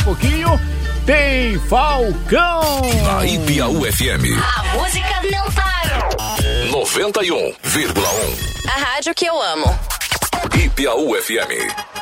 pouquinho tem Falcão. Na Ipiaú FM. A música não para. 91,1. A rádio que eu amo. Ipiaú FM.